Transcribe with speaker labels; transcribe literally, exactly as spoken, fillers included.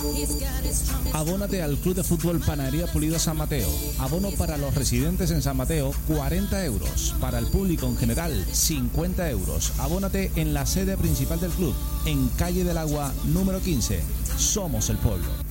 Speaker 1: Abónate al Club de Fútbol Panadería Pulido San Mateo. Abono para los residentes en San Mateo, cuarenta euros. Para el público en general, cincuenta euros. Abónate en la sede principal del club, en Calle del Agua, número quince. Somos el pueblo.